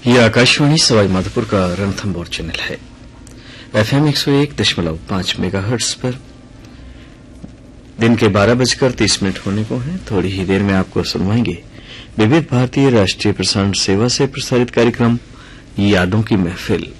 ये आकाशवाणी सवाई माधोपुर का रणथंभौर चैनल है। FM 101.5 मेगाहर्ट्ज पर दिन के 12:30 होने को हैं। थोड़ी ही देर में आपको सुनवाएंगे विविध भारतीय राष्ट्रीय प्रसारण सेवा से प्रसारित कार्यक्रम यादों की महफिल।